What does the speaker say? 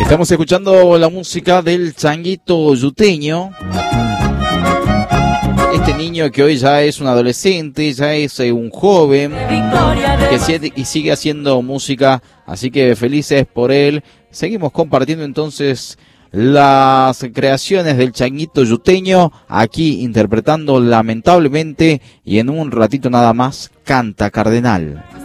Estamos escuchando la música del Changuito Yuteño. Este niño que hoy ya es un adolescente, ya es un joven que sigue haciendo música, así que felices por él. Seguimos compartiendo entonces las creaciones del Changuito Yuteño, aquí interpretando Lamentablemente, y en un ratito nada más Canta Cardenal.